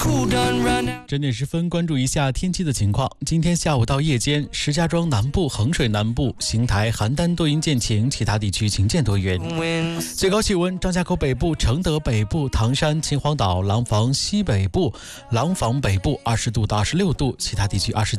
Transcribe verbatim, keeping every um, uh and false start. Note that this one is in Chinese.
整点时分，关注一下天气的情况。今天下午到夜间，石家庄南部、衡水南部、邢台、邯郸多云见晴，其他地区晴见多云。最高气温：张家口北部、承德北部、唐山、秦皇岛、廊坊西北部、廊坊北部二十度到二十六度，其他地区二十。